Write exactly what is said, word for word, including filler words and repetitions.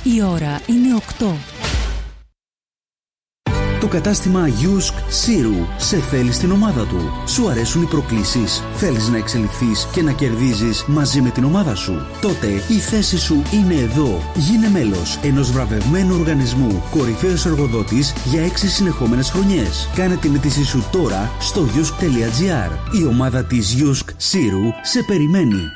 Η ώρα είναι οκτώ. Το κατάστημα Yusk Siru σε θέλει στην ομάδα του. Σου αρέσουν οι προκλήσεις? Θέλεις να εξελιχθείς και να κερδίζεις μαζί με την ομάδα σου? Τότε η θέση σου είναι εδώ. Γίνε μέλος ενός βραβευμένου οργανισμού, κορυφαίος εργοδότης για έξι συνεχόμενες χρονιές. Κάνε την αίτησή σου τώρα στο yusk τελεία gr. Η ομάδα της Yusk Siru σε περιμένει.